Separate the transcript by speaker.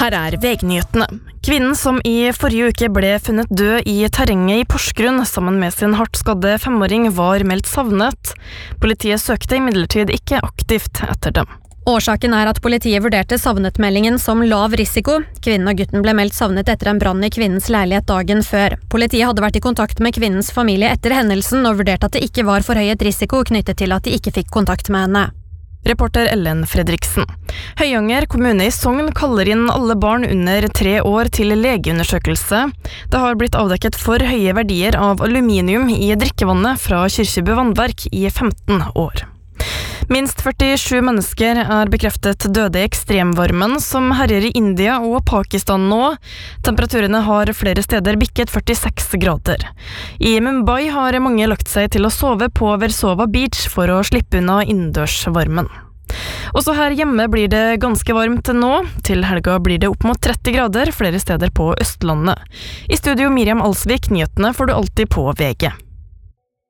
Speaker 1: Her VG-nyhetene. Kvinnen som i forrige uke ble funnet død i terrenget i Porsgrunn sammen med sin hardt skadde 5-åring var meldt savnet. Politiet søkte imidlertid ikke aktivt etter dem.
Speaker 2: Årsaken at politiet vurderte savnetmeldingen som lav risiko. Kvinnen og gutten ble meldt savnet etter en brann i kvinnens leilighet dagen før. Politiet hadde vært i kontakt med kvinnens familie etter hendelsen og vurderte at det ikke var forhøyet risiko knyttet til at de ikke fikk kontakt med henne.
Speaker 1: Reporter Ellen Fredriksen. Høyanger kommune i Sogn kaller inn alle barn under 3 år til legeundersøkelse. Det har blitt avdekket for høye verdier av aluminium i drikkevannet fra Kyrkjebø vannverk i 15 år. Minst 47 mennesker bekreftet døde i ekstremvarmen som herjer i India og Pakistan nå. Temperaturene har flere steder bikket 46 grader. I Mumbai har mange lagt seg til å sove på Versova Beach for å slippe unna innendørsvarmen. Også her hjemme blir det ganske varmt nå. Til helga blir det opp mot 30 grader flere steder på Østlandet. I studio Miriam Alsvik, nyhetene får du alltid på VG.